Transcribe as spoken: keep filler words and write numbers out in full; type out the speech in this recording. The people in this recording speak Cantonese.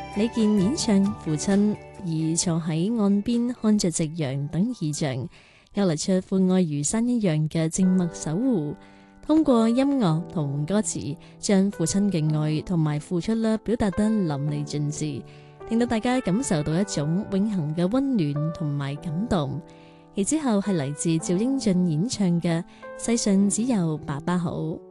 李健演唱父親，而坐喺岸邊看着夕陽等意象，勾勒出父愛如山一樣嘅靜默守護。通過音樂同歌詞，將父親嘅愛同埋付出啦，表達得淋漓盡致，令到大家感受到一種永恆嘅溫暖同埋感動。而之後係嚟自趙英俊演唱嘅《世上只有爸爸好》。